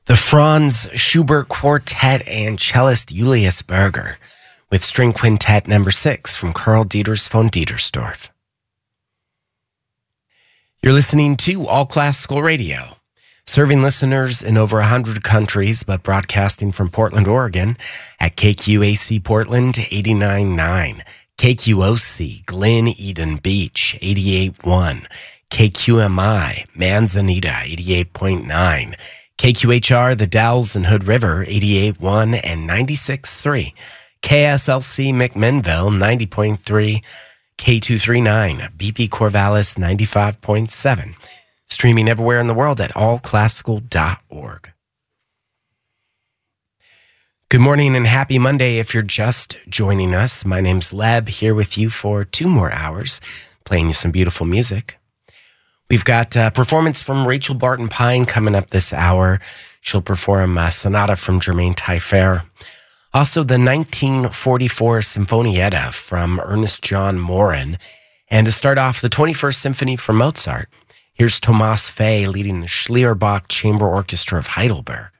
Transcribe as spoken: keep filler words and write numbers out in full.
The Franz Schubert Quartet and cellist Julius Berger with String Quintet number six from Karl Dieters von Dietersdorf. You're listening to All Classical Radio, serving listeners in over one hundred countries, but broadcasting from Portland, Oregon at K Q A C Portland eighty-nine point nine, K Q O C Glen Eden Beach eighty-eight point one, K Q M I Manzanita eighty-eight point nine, K Q H R The Dalles and Hood River eighty-eight point one and ninety-six point three, K S L C McMinnville ninety point three, K two thirty-nine B P Corvallis ninety-five point seven, streaming everywhere in the world at all classical dot org. Good morning and happy Monday if you're just joining us. My name's Leb, here with you for two more hours, playing you some beautiful music. We've got a performance from Rachel Barton Pine coming up this hour. She'll perform a sonata from Germain Taillefer. Also, the nineteen forty-four Sinfonietta from Ernest John Morin. And to start off, the twenty-first Symphony from Mozart. Here's Thomas Fay leading the Schlierbach Chamber Orchestra of Heidelberg.